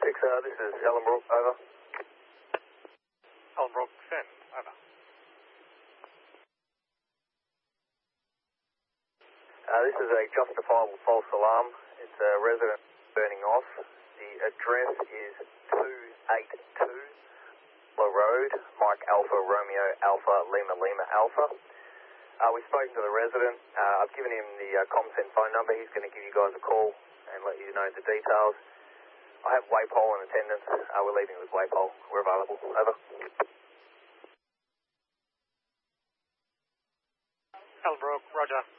this is Ellenbrook, over. Ellenbrook, send, over. This is a justifiable false alarm. It's a resident burning off. The address is 282 Road, Mike Alpha Romeo Alpha Lima Lima Alpha. We've spoken to the resident. I've given him the ComSend phone number. He's going to give you guys a call and let you know the details. I have Waypole in attendance. We're leaving with Waypole. We're available. Over. Ellenbrook, roger.